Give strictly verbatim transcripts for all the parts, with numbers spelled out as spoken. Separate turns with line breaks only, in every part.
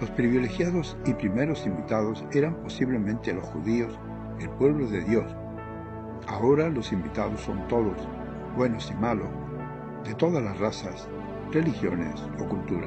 Los privilegiados y primeros invitados eran posiblemente los judíos, el pueblo de Dios. Ahora los invitados son todos, buenos y malos, de todas las razas, religiones o culturas.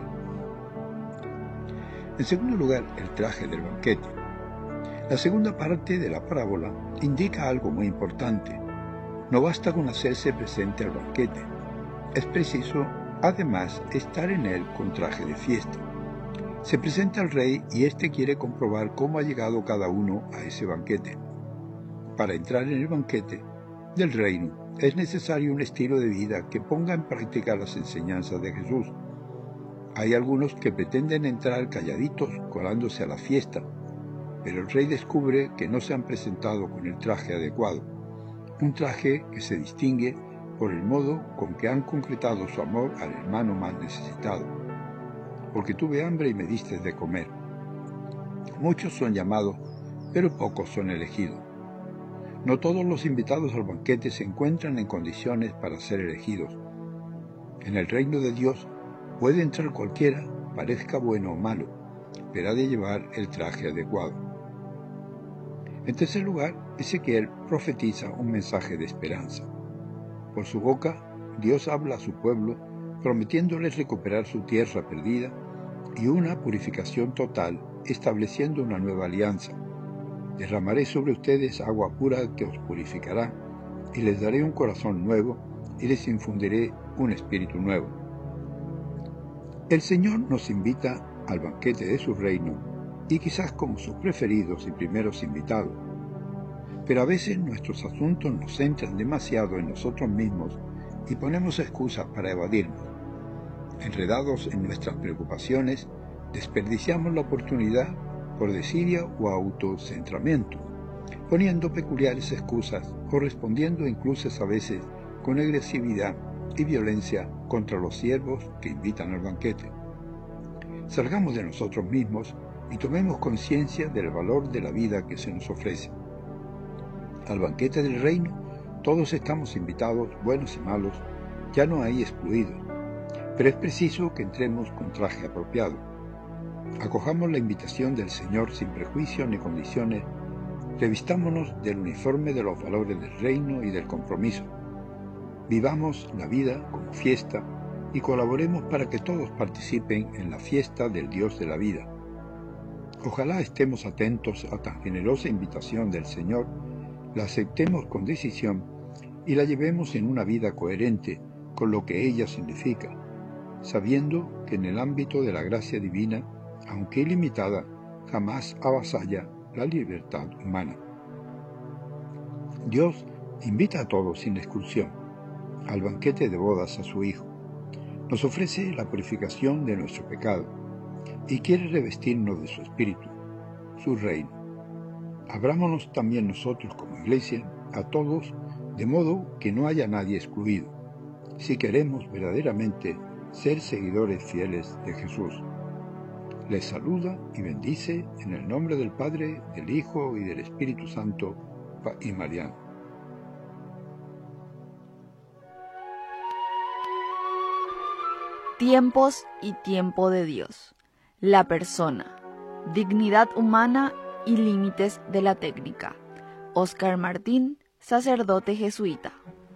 En segundo lugar, el traje del banquete. La segunda parte de la parábola indica algo muy importante. No basta con hacerse presente al banquete. Es preciso, además, estar en él con traje de fiesta. Se presenta al rey y éste quiere comprobar cómo ha llegado cada uno a ese banquete. Para entrar en el banquete del reino es necesario un estilo de vida que ponga en práctica las enseñanzas de Jesús. Hay algunos que pretenden entrar calladitos colándose a la fiesta, pero el rey descubre que no se han presentado con el traje adecuado, un traje que se distingue por el modo con que han concretado su amor al hermano más necesitado. Porque tuve hambre y me diste de comer. Muchos son llamados, pero pocos son elegidos. No todos los invitados al banquete se encuentran en condiciones para ser elegidos. En el reino de Dios puede entrar cualquiera, parezca bueno o malo, pero ha de llevar el traje adecuado. En tercer lugar, Ezequiel profetiza un mensaje de esperanza. Por su boca, Dios habla a su pueblo, prometiéndoles recuperar su tierra perdida y una purificación total, estableciendo una nueva alianza. Derramaré sobre ustedes agua pura que os purificará, y les daré un corazón nuevo, y les infundiré un espíritu nuevo. El Señor nos invita al banquete de su reino, y quizás como sus preferidos y primeros invitados. Pero a veces nuestros asuntos nos centran demasiado en nosotros mismos y ponemos excusas para evadirnos. Enredados en nuestras preocupaciones, desperdiciamos la oportunidad por desidia o autocentramiento, poniendo peculiares excusas o respondiendo incluso a veces con agresividad y violencia contra los siervos que invitan al banquete. Salgamos de nosotros mismos y tomemos conciencia del valor de la vida que se nos ofrece. Al banquete del reino todos estamos invitados, buenos y malos, ya no hay excluidos. Pero es preciso que entremos con traje apropiado. Acojamos la invitación del Señor sin prejuicios ni condiciones, revistámonos del uniforme de los valores del reino y del compromiso. Vivamos la vida como fiesta y colaboremos para que todos participen en la fiesta del Dios de la vida. Ojalá estemos atentos a tan generosa invitación del Señor, la aceptemos con decisión y la llevemos en una vida coherente con lo que ella significa, sabiendo que en el ámbito de la gracia divina, aunque ilimitada, jamás avasalla la libertad humana. Dios invita a todos sin exclusión al banquete de bodas a su Hijo. Nos ofrece la purificación de nuestro pecado y quiere revestirnos de su Espíritu, su reino. Abrámonos también nosotros como Iglesia a todos, de modo que no haya nadie excluido, si queremos verdaderamente ser seguidores fieles de Jesús. Les saluda y bendice en el nombre del Padre, del Hijo y del Espíritu Santo y Mariano.
Tiempos y tiempo de Dios. La persona, dignidad humana y límites de la técnica. Óscar Martín, sacerdote jesuita.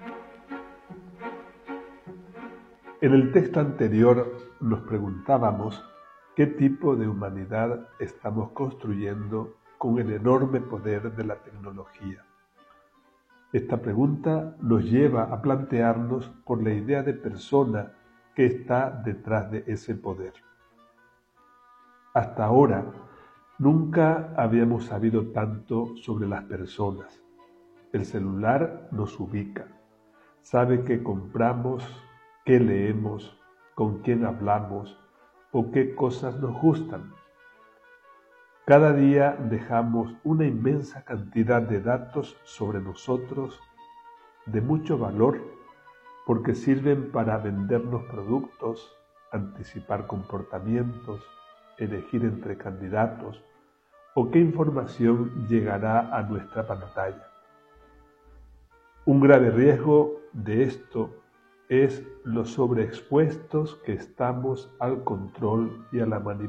En el texto anterior nos preguntábamos qué tipo de humanidad estamos construyendo con el enorme poder de la tecnología. Esta pregunta nos lleva a plantearnos por la idea de persona que está detrás de ese poder. Hasta ahora, nunca habíamos sabido tanto sobre las personas. El celular nos ubica, sabe qué compramos, qué leemos, con quién hablamos o qué cosas nos gustan. Cada día dejamos una inmensa cantidad de datos sobre nosotros de mucho valor porque sirven para vendernos productos, anticipar comportamientos, elegir entre candidatos o qué información llegará a nuestra pantalla. Un grave riesgo de esto es lo sobreexpuestos que estamos al control y a la manipulación